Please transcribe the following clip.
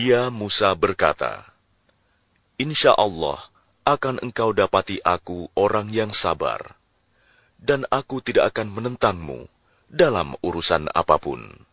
Dia Musa berkata, "Insya Allah akan engkau dapati aku orang yang sabar, dan aku tidak akan menentangmu dalam urusan apapun."